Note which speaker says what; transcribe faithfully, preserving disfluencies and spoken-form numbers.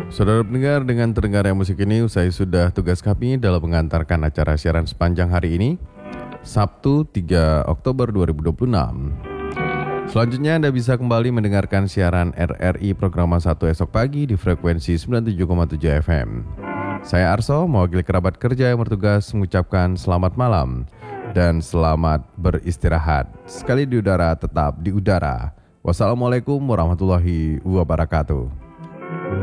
Speaker 1: Saudara pendengar, dengan terdengarnya musik ini usai sudah tugas kami dalam mengantarkan acara siaran sepanjang hari ini, Sabtu tiga Oktober dua ribu dua puluh enam. Selanjutnya Anda bisa kembali mendengarkan siaran R R I Program satu esok pagi di frekuensi sembilan puluh tujuh koma tujuh F M. Saya Arso, mewakili kerabat kerja yang bertugas mengucapkan selamat malam dan selamat beristirahat. Sekali di udara, tetap di udara. Wassalamualaikum warahmatullahi wabarakatuh.